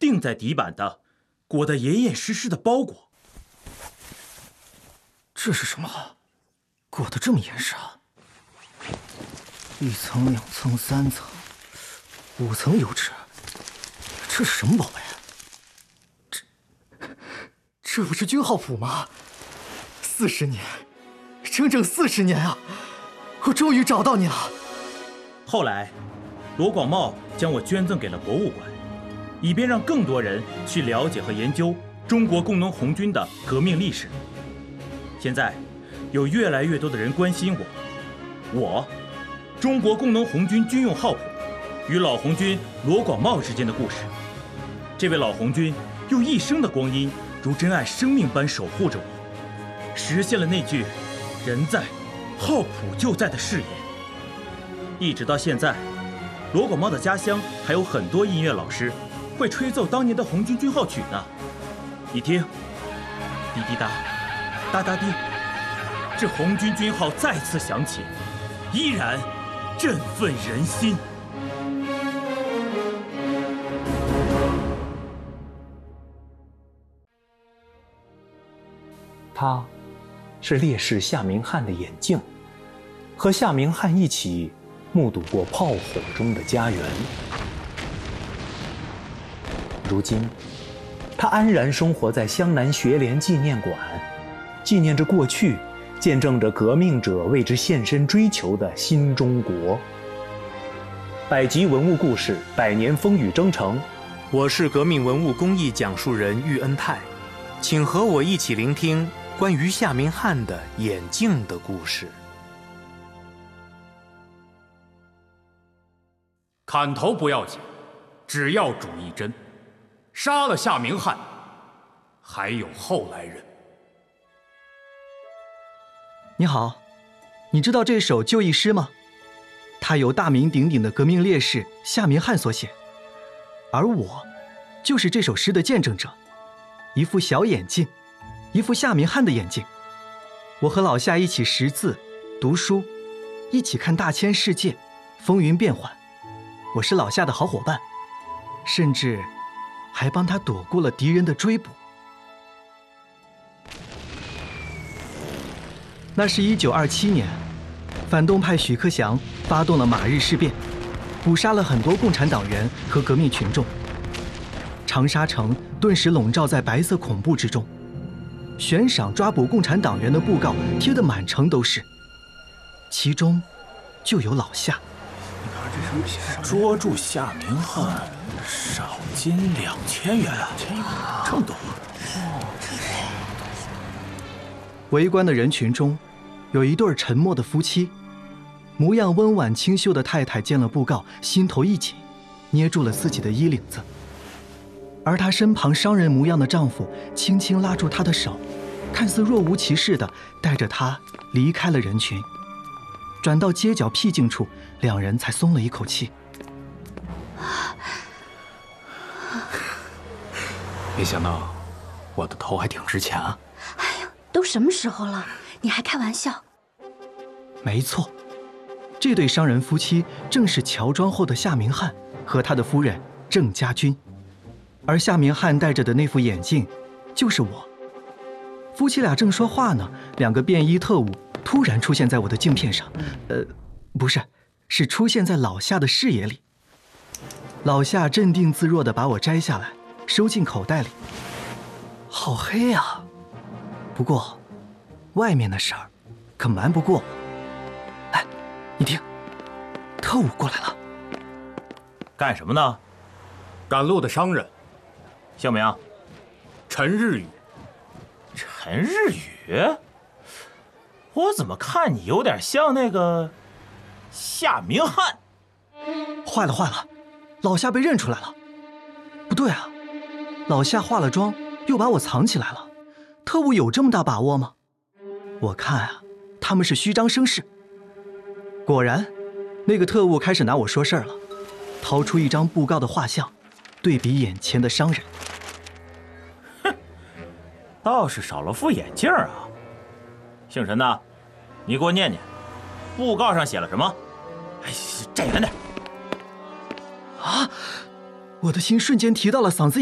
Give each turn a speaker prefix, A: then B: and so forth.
A: 钉在底板的、裹得严严实实的包裹。
B: 这是什么？裹得这么严实啊？1层、2层、3层、5层油纸，这是什么宝贝？这不是军号谱吗？40年，整整40年啊！我终于找到你了。
A: 后来，罗广茂将我捐赠给了博物馆，以便让更多人去了解和研究中国工农红军的革命历史。现在，有越来越多的人关心我中国工农红军军用号谱与老红军罗广茂之间的故事。这位老红军用一生的光阴，如珍爱生命般守护着我，实现了那句“人在，号谱就在”的誓言。一直到现在，罗广茂的家乡还有很多音乐老师会吹奏当年的红军军号曲呢。你听，滴滴答，哒哒滴，这红军军号再次响起，依然振奋人心。
C: 他是烈士夏明翰的眼镜，和夏明翰一起目睹过炮火中的家园。如今，他安然生活在湘南学联纪念馆，纪念着过去，见证着革命者为之献身追求的新中国。百集文物故事，百年风雨征程。我是革命文物公益讲述人喻恩泰，请和我一起聆听关于夏明翰的眼镜的故事。
D: 砍头不要紧，只要主一针。杀了夏明翰，还有后来人。
B: 你好，你知道这首就义诗吗？它由大名鼎鼎的革命烈士夏明翰所写，而我就是这首诗的见证者。一副小眼镜，一副夏明翰的眼镜。我和老夏一起识字、读书，一起看大千世界，风云变幻。我是老夏的好伙伴，甚至还帮他躲过了敌人的追捕。那是1927年，反动派许克祥发动了马日事变，捕杀了很多共产党员和革命群众。长沙城顿时笼罩在白色恐怖之中，悬赏抓捕共产党员的布告贴得满城都是，其中就有老夏。
A: 捉住夏明翰，赏金2000元，这么多。
B: 围观的人群中，有一对沉默的夫妻，模样温婉清秀的太太见了布告，心头一紧，捏住了自己的衣领子。而她身旁商人模样的丈夫轻轻拉住她的手，看似若无其事地带着她离开了人群。转到街角僻静处，两人才松了一口气。
D: 没想到我的头还挺值钱啊！
E: 哎呀，都什么时候了，你还开玩笑？
B: 没错，这对商人夫妻正是乔装后的夏明翰和他的夫人郑家军，而夏明翰戴着的那副眼镜就是我。夫妻俩正说话呢，两个便衣特务突然出现在我的镜片上，不是，是出现在老夏的视野里。老夏镇定自若地把我摘下来，收进口袋里。好黑呀！不过，外面的事儿可瞒不过我。哎，你听，特务过来了。
A: 干什么呢？
D: 赶路的商人，
A: 姓名？
D: 陈日宇。
A: 陈日宇？我怎么看你有点像那个夏明翰？
B: 坏了坏了，老夏被认出来了。不对啊，老夏化了妆又把我藏起来了，特务有这么大把握吗？我看啊，他们是虚张声势。果然，那个特务开始拿我说事儿了，掏出一张布告的画像，对比眼前的商人。
A: 哼，倒是少了副眼镜啊。姓陈的，你给我念念，布告上写了什么？哎，站远点。
B: 啊！我的心瞬间提到了嗓子